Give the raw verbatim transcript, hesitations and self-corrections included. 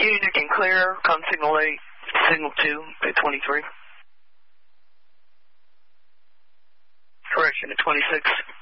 Union can clear, come signal eight, signal two at twenty-three. Correction at twenty-six.